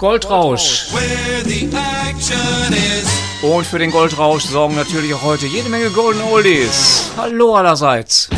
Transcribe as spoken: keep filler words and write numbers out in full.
Goldrausch. Und für den Goldrausch sorgen natürlich auch heute jede Menge Golden Oldies. Hallo allerseits.